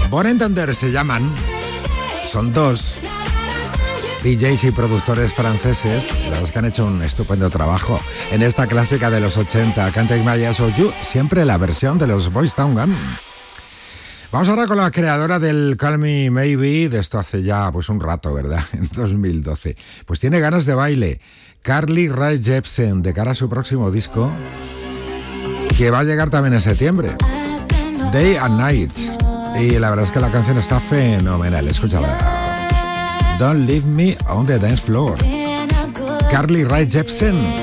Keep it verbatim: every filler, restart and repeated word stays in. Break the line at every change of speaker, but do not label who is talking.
Bon Entender se llaman. Son dos D Js y productores franceses, los que han hecho un estupendo trabajo en esta clásica de los ochenta, Can't Take My Eyes Off You, siempre la versión de los Boys Town Gun. Vamos ahora con la creadora del Call Me Maybe, de esto hace ya pues un rato, ¿verdad? En dos mil doce. Pues tiene ganas de baile. Carly Rae Jepsen, de cara a su próximo disco, que va a llegar también en septiembre. Day and Nights. Y la verdad es que la canción está fenomenal, escúchala. Don't Leave Me on the Dance Floor. Carly Rae Jepsen.